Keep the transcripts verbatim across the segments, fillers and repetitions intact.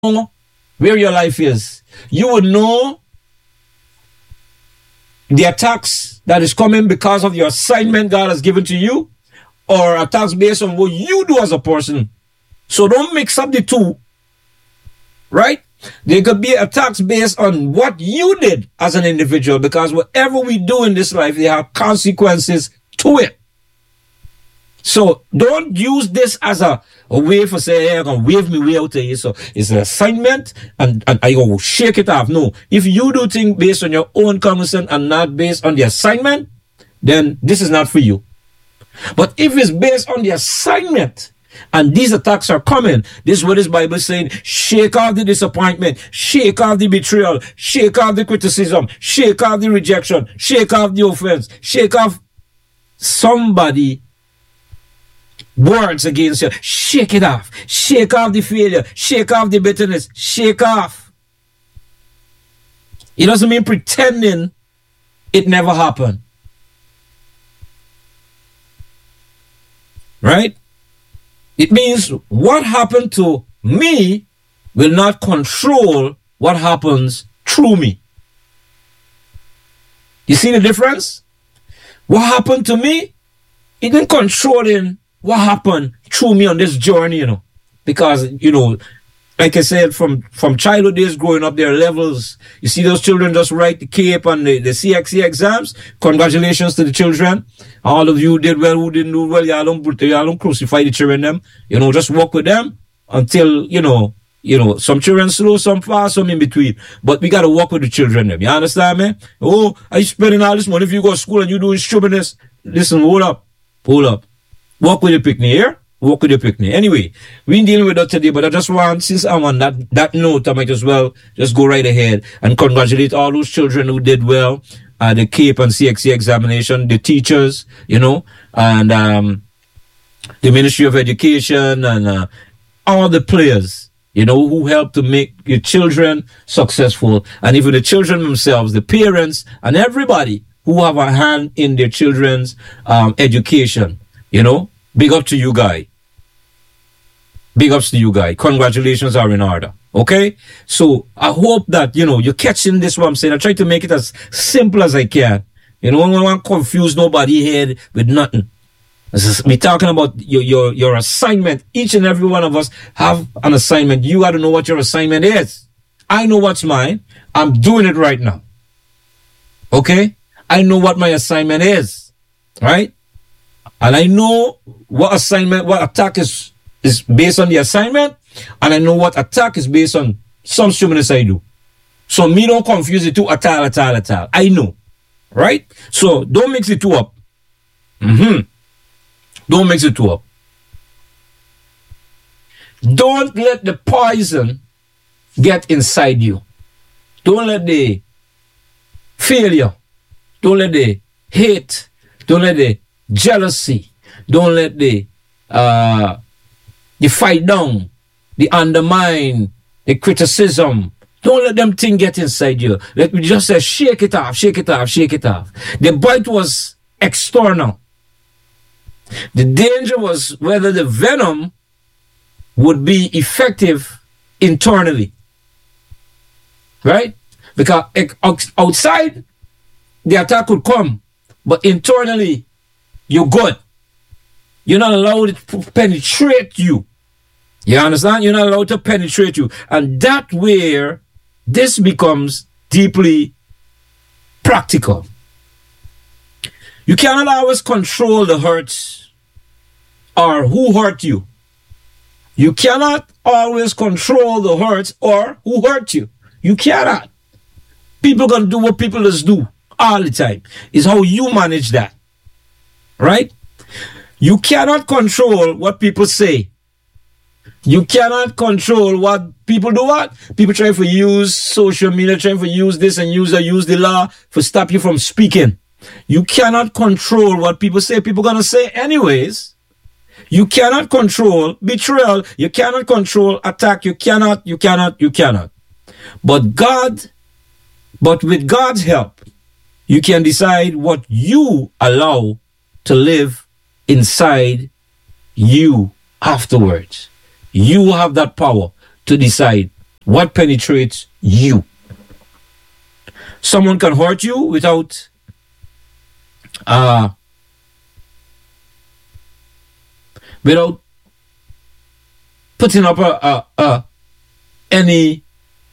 where your life is. You would know the attacks that is coming because of your assignment God has given to you, or attacks based on what you do as a person. So don't mix up the two, right? There could be attacks based on what you did as an individual, because whatever we do in this life, there are consequences to it. So don't use this as a, a way for saying, hey, I'm going to wave me way out to you. So it's an assignment and, and I go shake it off. No, if you do things based on your own cognizance and not based on the assignment, then this is not for you. But if it's based on the assignment and these attacks are coming, this is what this Bible is saying: shake off the disappointment, shake off the betrayal, shake off the criticism, shake off the rejection, shake off the offense, shake off somebody words against you. Shake it off. Shake off the failure. Shake off the bitterness. Shake off. It doesn't mean pretending it never happened. Right? It means what happened to me will not control what happens through me. You see the difference? What happened to me, it didn't control in what happened through me on this journey, you know. Because, you know, like I said, from, from childhood days growing up, there are levels. You see those children just write the C A P and the, the C X C exams. Congratulations to the children. All of you did well, who didn't do well, y'all don't, y'all don't crucify the children them. You know, just walk with them until, you know, you know, some children slow, some fast, some in between. But we got to walk with the children them. You understand me? Oh, are you spending all this money if you go to school and you doing stupidness? Listen, hold up. Hold up. Walk with your picnic here. Walk with your picnic. Anyway, we ain't dealing with that today, but I just want, since I'm on that, that note, I might as well just go right ahead and congratulate all those children who did well at the C A P and C X C examination, the teachers, you know, and um, the Ministry of Education and uh, all the players, you know, who helped to make your children successful, and even the children themselves, the parents, and everybody who have a hand in their children's um, education, you know. Big up to you, guy. Big ups to you, guy. Congratulations are in order. Okay? So I hope that, you know, you're catching this, what I'm saying. I try to make it as simple as I can. You know, I don't want to confuse nobody head with nothing. We're talking about your, your, your assignment. Each and every one of us have an assignment. You got to know what your assignment is. I know what's mine. I'm doing it right now. Okay? I know what my assignment is. Right? And I know what assignment, what attack is, is based on the assignment. And I know what attack is based on some stupidness I do. So me don't confuse the two at all, at all, at all. I know. Right? So don't mix the two up. Mm-hmm. Don't mix the two up. Don't let the poison get inside you. Don't let the failure, don't let the hate, don't let the jealousy, don't let the uh the fight down, the undermine, the criticism, don't let them things get inside you. Let me just say, shake it off, shake it off, shake it off. The bite was external. The danger was whether the venom would be effective internally. Right? Because outside, the attack could come, but internally, you're good. You're not allowed it to penetrate you. You understand? You're not allowed to penetrate you. And that where this becomes deeply practical. You cannot always control the hurts or who hurt you. You cannot always control the hurts or who hurt you. You cannot. People gonna do what people just do all the time. It's how you manage that. Right? You cannot control what people say. You cannot control what people do what? People try to use social media, trying to use this and use or use the law to stop you from speaking. You cannot control what people say. People gonna say anyways. You cannot control betrayal. You cannot control attack. You cannot, you cannot, you cannot. But God, but with God's help, you can decide what you allow to live inside you afterwards. You have that power to decide What penetrates you? Someone can hurt you without uh, without putting up a, a, a any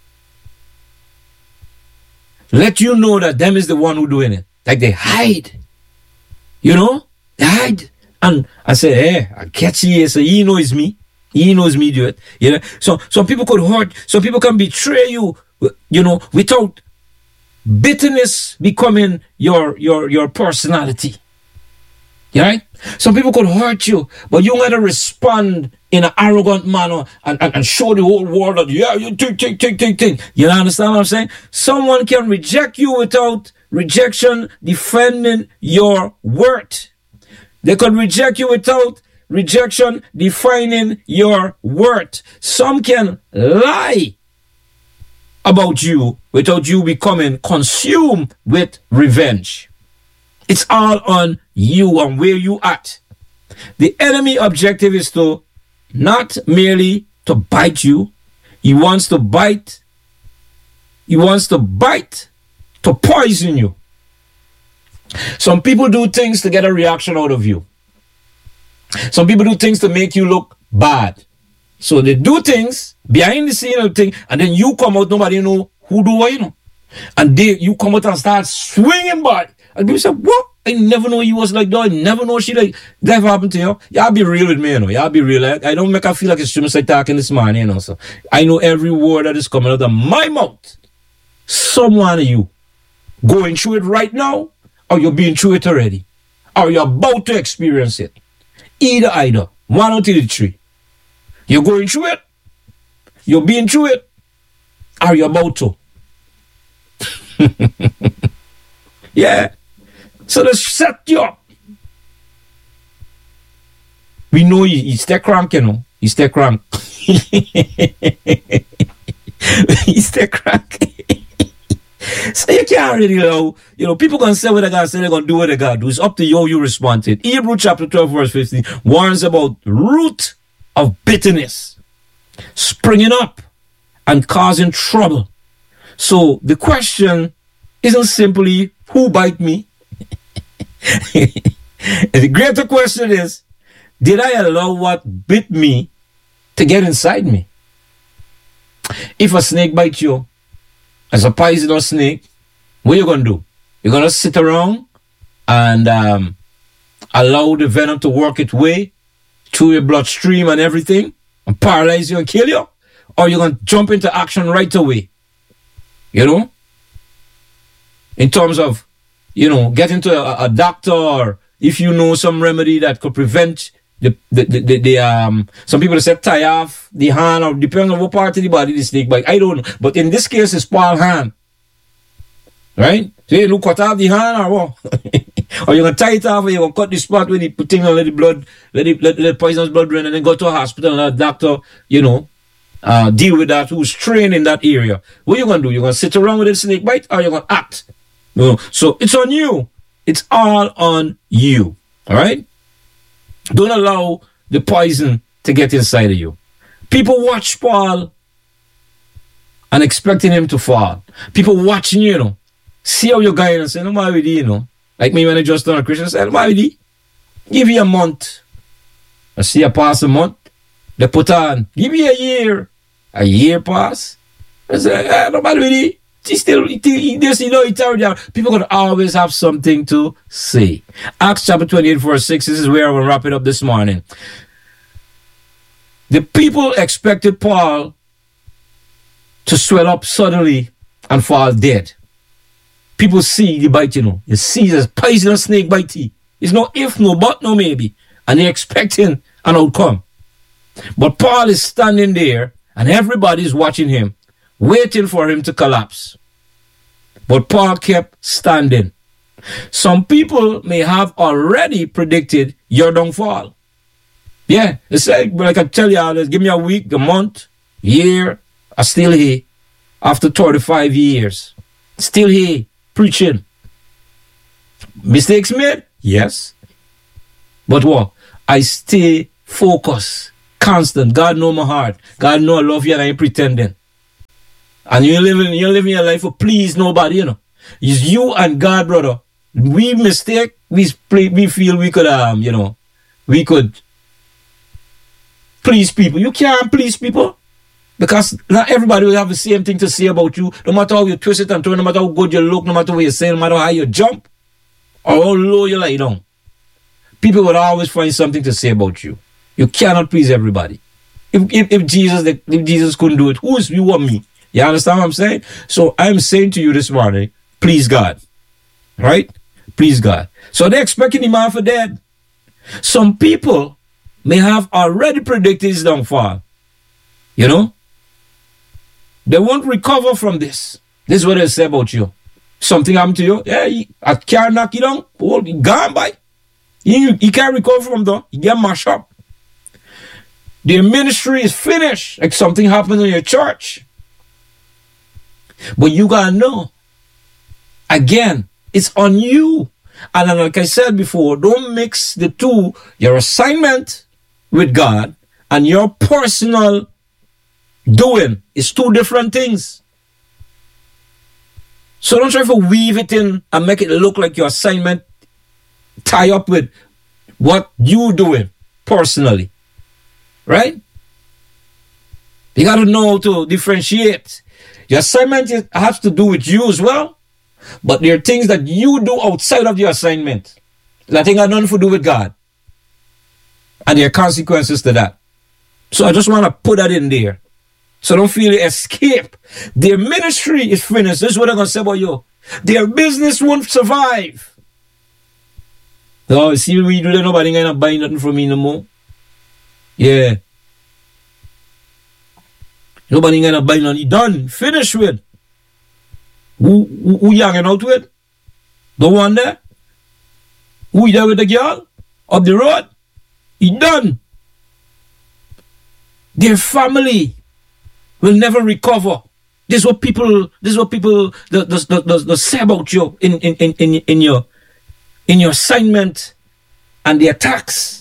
let you know that them is the one who doing it. Like they hide. You know? They hide. And I say, hey, I catch you. So he knows me. He knows me do it. You know? So some people could hurt, some people can betray you, you know, without bitterness becoming your your your personality. You right? Some people could hurt you, but you gotta respond in an arrogant manner and, and, and show the whole world that yeah, you think, think, think, think, think. You understand what I'm saying? Someone can reject you without rejection defending your worth. They could reject you without rejection defining your worth. Some can lie about you without you becoming consumed with revenge. It's all on you and where you at. The enemy objective is to not merely to bite you. He wants to bite. He wants to bite to poison you. Some people do things to get a reaction out of you. Some people do things to make you look bad. So they do things behind the scene of thing, and then you come out, nobody know who do what, you know. And they you come out and start swinging by. And people say, what? I never know he was like that. I never know she like that happened to you. Y'all be real with me, you know. Y'all be real. I, I don't make her feel like it's too much like talking this morning, you know. So I know every word that is coming out of my mouth. Someone of you going through it right now, or you're being through it already, or you're about to experience it. Either, either. One out of the three. You're going through it, you're being through it, or you're about to. Yeah. So let's set you up. We know you, you stay crank, you know. You stay crank. You stay crank. So you can't really know. You know, people gonna say what they gotta say, they're gonna do what they gotta do. It's up to you how you respond to it. Hebrew chapter twelve, verse fifteen warns about root of bitterness springing up and causing trouble. So the question isn't simply who bite me. The greater question is, did I allow what bit me to get inside me? If a snake bites you, as a poisonous snake, what are you going to do? You're going to sit around and um, allow the venom to work its way through your bloodstream and everything and paralyze you and kill you? Or you're going to jump into action right away? You know? In terms of, you know, getting to a, a doctor, or if you know some remedy that could prevent the, the, the, the, the um, some people say tie off the hand, or depending on what part of the body the snake bite. I don't know. But in this case, it's Paul hand. Right? So you look cut off the hand or what? Or you're going to tie it off, or you're going to cut the spot where they put things and let the blood, let the, let, let the poisonous blood run, and then go to a hospital and a doctor, you know, uh, deal with that, who's trained in that area. What are you going to do? You're going to sit around with a snake bite, or you're going to act? No. So it's on you. It's all on you. All right? Don't allow the poison to get inside of you. People watch Paul and expecting him to fall. People watching you, you know. See how you're going and say, no, my you know. Like me when I just done a Christian, I said, my give you a month. I see a pass a month. They put on, give me a year. A year pass. I said, eh, nobody really. He still, he, he, this, you know, he tell you, people gonna always have something to say. Acts chapter twenty-eight, verse six. This is where I'm gonna wrap it up this morning. The people expected Paul to swell up suddenly and fall dead. People see the bite, you know. You see this poisonous snake bite. It's no if, no but, no maybe. And they're expecting an outcome. But Paul is standing there and everybody's watching him, waiting for him to collapse. But Paul kept standing. Some people may have already predicted your downfall. Yeah, it's like, like I tell you, give me a week, a month, year, I'm still here. After thirty-five years, still here, preaching. Mistakes made? Yes. But what? I stay focused, constant. God know my heart. God know I love you and I ain't pretending. And you're living, you're living your life to please nobody, you know. It's you and God, brother. We mistake, we, we feel we could, um, you know, we could please people. You can't please people. Because not everybody will have the same thing to say about you. No matter how you twist it and turn, no matter how good you look, no matter what you say, no matter how you jump, or how low you lie down. People will always find something to say about you. You cannot please everybody. If, if, if Jesus if Jesus couldn't do it, who is you or me? You understand what I'm saying? So I'm saying to you this morning, please God. Right? Please God. So they're expecting him half dead. Some people may have already predicted his downfall. You know? They won't recover from this. This is what they say about you. Something happened to you. Yeah, he, I can't knock you down. Oh, he gone by. You, you can't recover from that. You get mashed up. Their ministry is finished. Like something happened in your church. But you gotta know. Again, it's on you. And like I said before, don't mix the two, your assignment with God and your personal doing. It's two different things. So don't try to weave it in and make it look like your assignment tie up with what you doing personally. Right? You got to know how to differentiate. Your assignment has to do with you as well. But there are things that you do outside of your assignment that ain't got nothing to do with God. And there are consequences to that. So I just want to put that in there. So don't feel escape. Their ministry is finished. This is what I'm going to say about you. Their business won't survive. Oh, see what we do there? Nobody going to buy nothing from me no more. Yeah. Nobody going to buy nothing. Done. Finished with. Who, who, who you hanging out with? The one there? Who you there with the girl? Up the road? He done. Their family will never recover. This is what people, this is what people the, the, the, the say about you in, in, in, in, in your in your assignment and the attacks.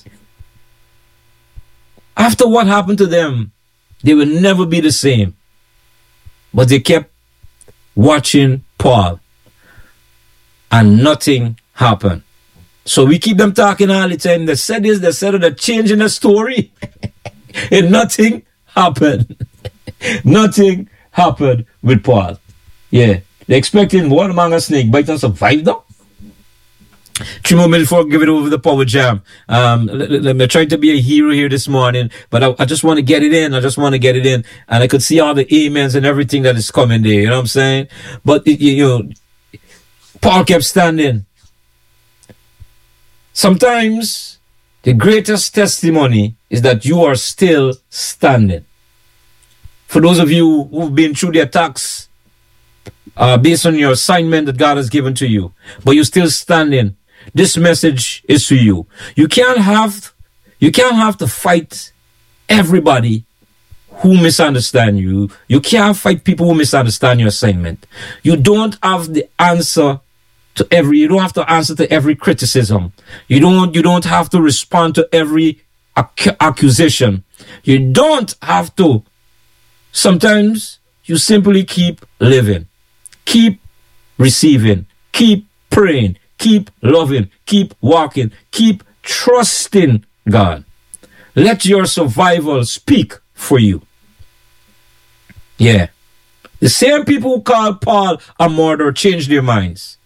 After what happened to them, they will never be the same. But they kept watching Paul and nothing happened. So we keep them talking all the time. They said this, they said they're changing the story. And nothing happened. Nothing happened with Paul. Yeah. They're expecting one among a snake bite and survive though. Three more minutes before I give it over to the Power Jam. Um, I'm trying to be a hero here this morning, but I, I just want to get it in. I just want to get it in. And I could see all the amens and everything that is coming there. You know what I'm saying? But, it, you know, Paul kept standing. Sometimes the greatest testimony is that you are still standing. For those of you who've been through the attacks, uh, based on your assignment that God has given to you, but you're still standing, this message is to you. You can't have, you can't have to fight everybody who misunderstand you. You can't fight people who misunderstand your assignment. You don't have the answer to every, you don't have to answer to every criticism. You don't, you don't have to respond to every ac- accusation. You don't have to. Sometimes you simply keep living, keep receiving, keep praying, keep loving, keep walking, keep trusting God. Let your survival speak for you. Yeah. The same people who called Paul a murderer changed their minds.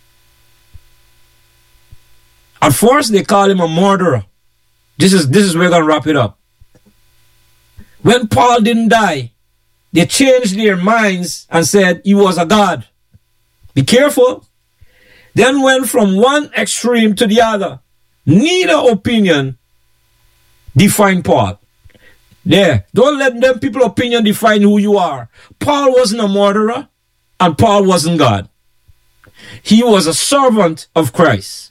At first, they call him a murderer. This is, this is where we're going to wrap it up. When Paul didn't die, they changed their minds and said he was a god. Be careful. Then went from one extreme to the other. Neither opinion defined Paul. There. Don't let them people opinion define who you are. Paul wasn't a murderer and Paul wasn't God. He was a servant of Christ.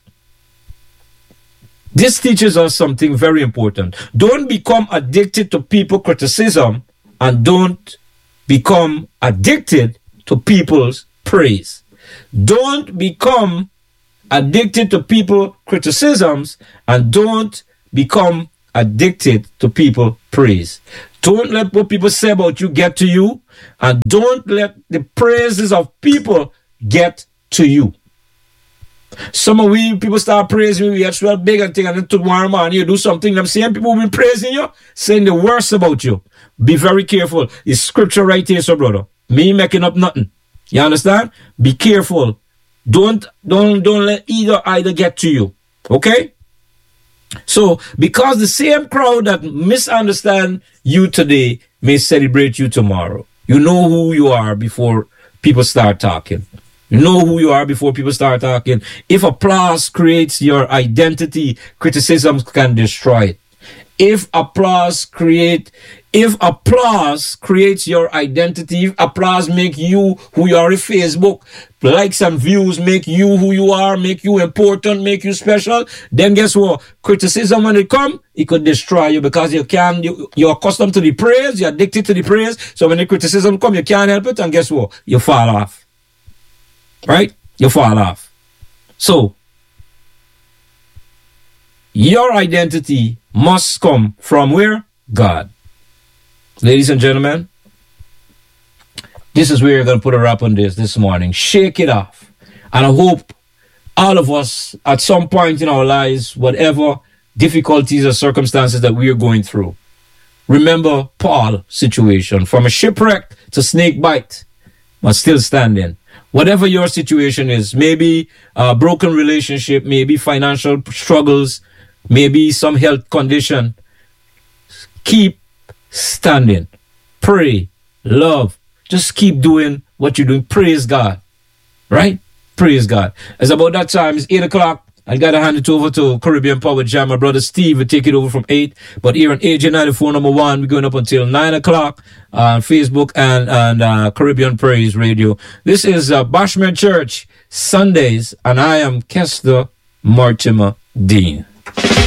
This teaches us something very important. Don't become addicted to people criticism and don't become addicted to people's praise. Don't become addicted to people criticisms and don't become addicted to people praise. Don't let what people say about you get to you. And don't let the praises of people get to you. Some of we people start praising you, we get swell big and thing, and then tomorrow morning you do something. Them same people will be praising you, saying the worst about you. Be very careful. It's scripture right here, so brother. Me making up nothing. You understand? Be careful. Don't don't don't let either either get to you. Okay? So because the same crowd that misunderstand you today may celebrate you tomorrow. You know who you are before people start talking. You know who you are before people start talking. If applause creates your identity, criticism can destroy it. If applause create, if applause creates your identity, if applause make you who you are on Facebook, likes and views make you who you are, make you important, make you special, then guess what? Criticism when it come, it could destroy you because you can't, you, you're accustomed to the praise, you're addicted to the praise. So when the criticism come, you can't help it, and guess what? You fall off. Right? You fall off. So, your identity must come from where? God. Ladies and gentlemen, this is where you're going to put a wrap on this this morning. Shake it off. And I hope all of us, at some point in our lives, whatever difficulties or circumstances that we are going through, remember Paul's situation. From a shipwreck to snake bite, but still standing. Whatever your situation is, maybe a broken relationship, maybe financial struggles, maybe some health condition, keep standing. Pray, love, just keep doing what you're doing. Praise God, right? Praise God. It's about that time. It's eight o'clock. I got to hand it over to Caribbean Power Jam. My brother Steve will take it over from eight. But here on A J ninety-four number one, we're going up until nine o'clock on Facebook and, and uh, Caribbean Praise Radio. This is uh, Bashman Church Sundays, and I am Kester Mortimer Dean.